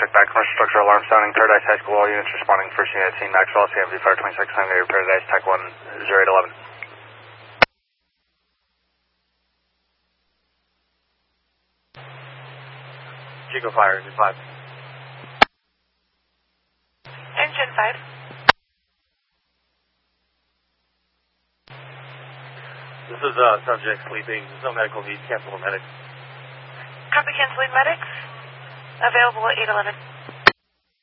check back. Commercial structure alarm sounding. Paradise High School. All units responding. First unit at scene. Maxwell, CMV Fire 26. Hungary, Paradise, Tech 1, 0811. Chico Fire, Engine 5. Engine 5. This is subject sleeping. There's no medical need. Cancel the medics. Copy, cancel medics. Available at 811.